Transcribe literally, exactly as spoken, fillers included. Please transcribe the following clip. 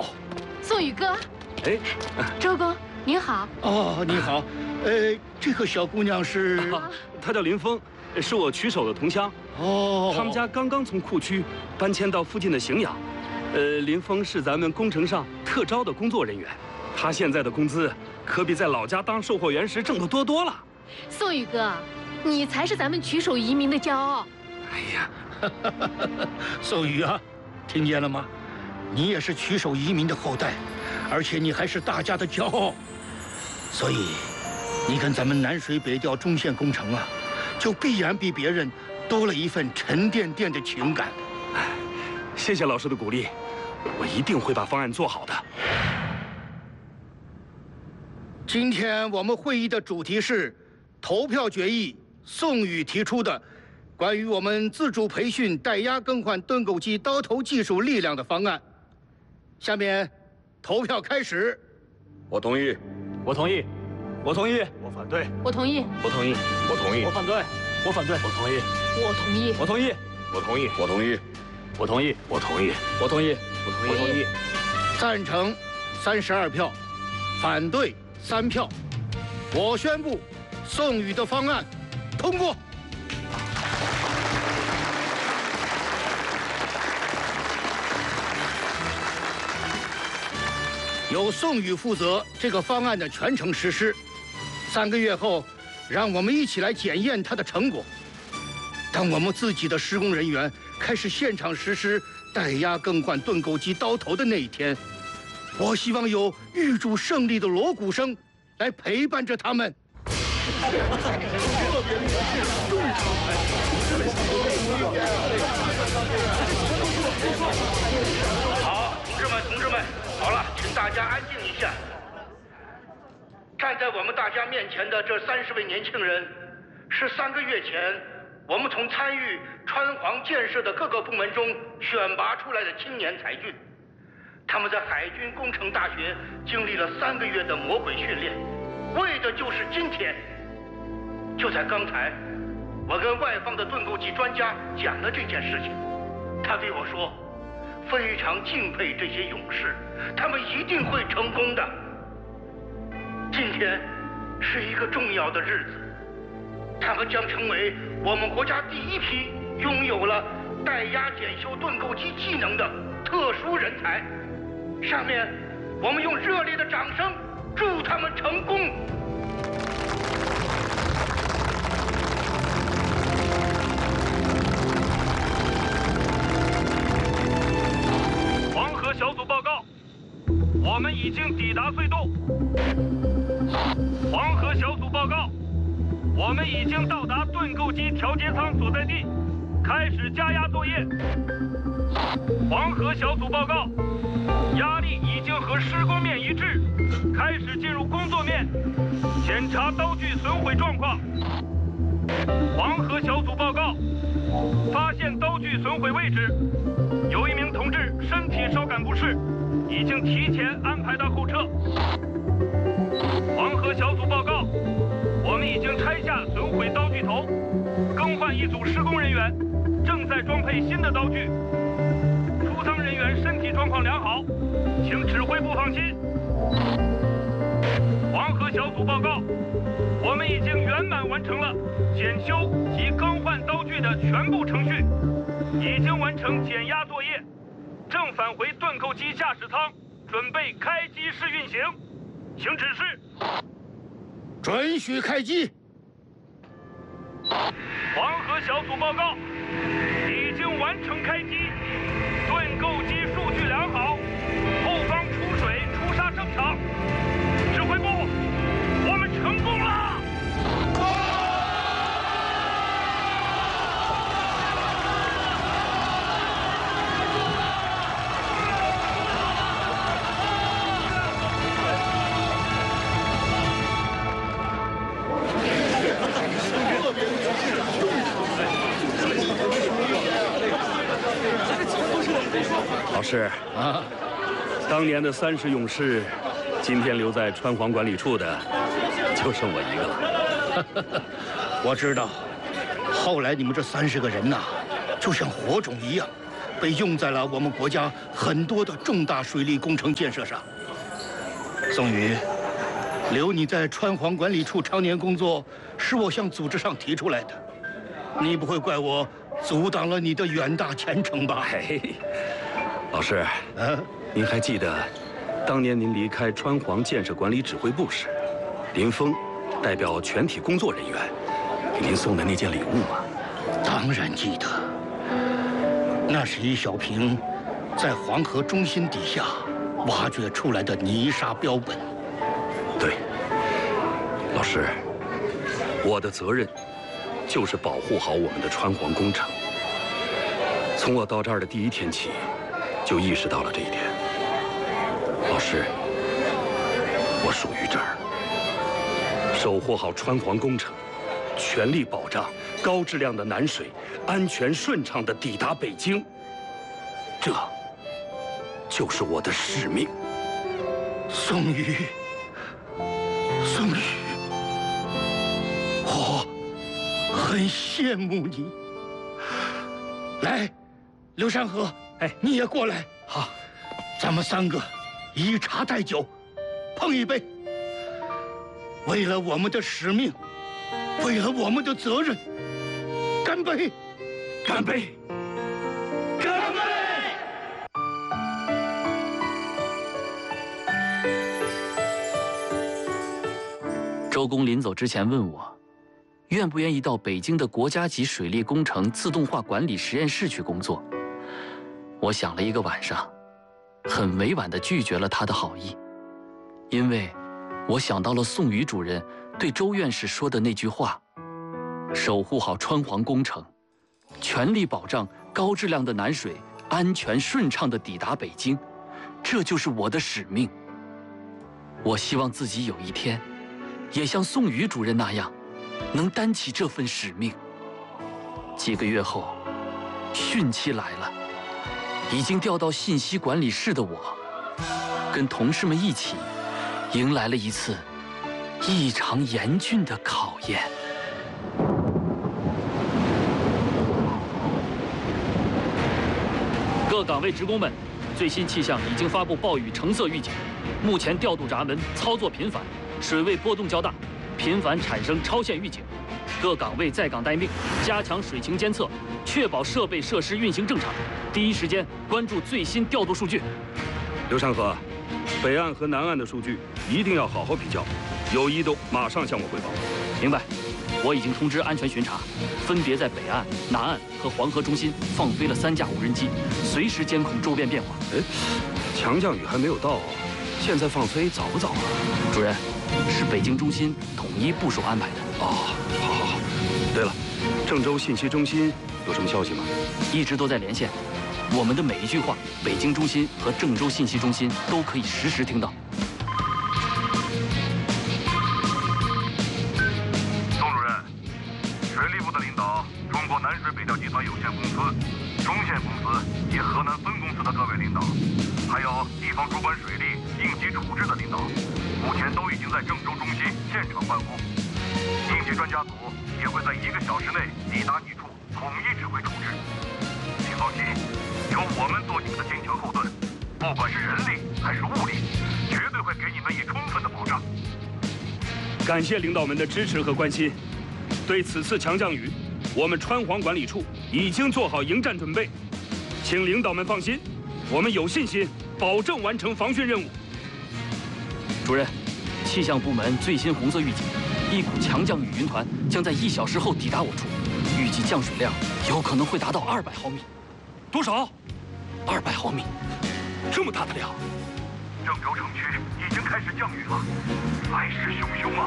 好。 宋宇哥， 哎， 周公您好。 哦，你好。呃，这个小姑娘是？ 啊、她叫林峰，是我曲手的同乡。 哦。 他们家刚刚从库区搬迁到附近的荥阳。呃，林峰是咱们工程上特招的工作人员，她现在的工资可比在老家当售货员时挣得多多了。 宋宇哥，你才是咱们曲手移民的骄傲。 哎呀， 宋宇啊，听见了吗？你也是曲手移民的后代，而且你还是大家的骄傲，所以你跟咱们南水北调中线工程啊，就必然比别人多了一份沉甸甸的情感。 哎，谢谢老师的鼓励，我一定会把方案做好的。 今天我们会议的主题是投票决议宋宇提出的关于我们自主培训带压更换盾构机刀头技术力量的方案。下面投票开始。 我同意。 我同意。我同意。 我反对。 我同意。 我同意。 我同意。 我反对。我反对。 我同意。 我同意。 我同意。 我同意。我同意。 我同意。 我同意。 我同意。 我同意。我同意。 赞成三十二票，反对三票。我宣布宋宇的方案通过。由宋宇负责这个方案的全程实施。三个月后，让我们一起来检验它的成果。当我们自己的施工人员开始现场实施带压更换盾构机刀头的那一天，我希望有预祝胜利的锣鼓声来陪伴着他们。 好，同志们，同志们，好了，请大家安静一下。站在我们大家面前的这三十位年轻人，是三个月前我们从参与川黄建设的各个部门中选拔出来的青年才俊。他们在海军工程大学经历了三个月的魔鬼训练，为的就是今天。就在刚才，我跟外方的盾构机专家讲了这件事情，他对我说，非常敬佩这些勇士，他们一定会成功的。今天是一个重要的日子，他们将成为我们国家第一批拥有了带压检修盾构机技能的特殊人才。下面我们用热烈的掌声祝他们成功。 黄河小组报告，我们已经抵达隧洞。黄河小组报告，我们已经到达盾构机调节舱所在地，开始加压作业。黄河小组报告，压力已经和施工面一致，开始进入工作面，检查刀具损毁状况。黄河小组报告，发现刀具损毁位置，有一名同志身体稍感不适，已经提前安排到后撤。黄河小组报告，我们已经拆下损毁刀具头，更换一组施工人员，正在装配新的刀具。出舱人员身体状况良好，请指挥部放心。黄河小组报告，我们已经圆满完成了检修及更换刀具的全部程序，已经完成减压作业，正返回盾构机驾驶舱，准备开机试运行。请指示。 准许开机。 黄河小组报告，已经完成开机，盾构机数据良好，后方出水出沙正常。指挥部，我们成功了！ 老师啊，当年的三十勇士，今天留在川黄管理处的，就剩我一个了。 我知道，后来你们这三十个人呐、啊，就像火种一样， 被用在了我们国家很多的重大水利工程建设上。宋宇，留你在川黄管理处常年工作，是我向组织上提出来的。你不会怪我阻挡了你的远大前程吧？ 嘿，老师， 啊， 您还记得当年您离开川黄建设管理指挥部时，林峰代表全体工作人员给您送的那件礼物吗？ 当然记得，那是一小瓶在黄河中心底下挖掘出来的泥沙标本。 对，老师，我的责任就是保护好我们的川黄工程。从我到这儿的第一天起，就意识到了这一点。老师，我属于这儿，守护好川黄工程，全力保障高质量的南水安全顺畅地抵达北京，这就是我的使命。 宋宇，宋宇，我很羡慕你。来，刘山河， 哎， 你也过来。 好， 咱们三个以茶代酒，碰一杯。为了我们的使命，为了我们的责任，干杯！ 干杯！ 干杯！ 周公临走之前问我，愿不愿意到北京的国家级水利工程自动化管理实验室去工作。我想了一个晚上，很委婉地拒绝了他的好意，因为我想到了宋宇主任对周院士说的那句话：守护好川黄工程，全力保障高质量的南水安全顺畅地抵达北京，这就是我的使命。我希望自己有一天也像宋宇主任那样，能担起这份使命。几个月后，汛期来了，已经调到信息管理室的我，跟同事们一起，迎来了一次异常严峻的考验。各岗位职工们，最新气象已经发布暴雨橙色预警，目前调度闸门操作频繁，水位波动较大，频繁产生超限预警。各岗位在岗待命，加强水情监测，确保设备设施运行正常，第一时间关注最新调度数据。 刘山河，北岸和南岸的数据一定要好好比较，有异动马上向我汇报。 明白。我已经通知安全巡查，分别在北岸、南岸和黄河中心放飞了三架无人机，随时监控周边变化。 哎，强降雨还没有到，现在放飞早不早啊？ 主任，是北京中心统一部署安排的。 哦，好，好，好。对了，郑州信息中心有什么消息吗？ 一直都在连线，我们的每一句话，北京中心和郑州信息中心都可以实时听到。 南水北调集团有限公司、中线公司及河南分公司的各位领导，还有地方主管水利应急处置的领导，目前都已经在郑州中心现场办公。应急专家组也会在一个小时内抵达你处，统一指挥处置。请放心，有我们做你们的坚强后盾，不管是人力还是物力，绝对会给你们以充分的保障。 感谢领导们的支持和关心。对此次强降雨，我们川黄管理处已经做好迎战准备，请领导们放心，我们有信心保证完成防汛任务。 主任，气象部门最新红色预警，一股强降雨云团将在一小时后抵达我处，预计降水量有可能会达到二百毫米。 多少？ 二百毫米， 这么大的量！ 郑州城区已经开始降雨了，来势汹汹啊！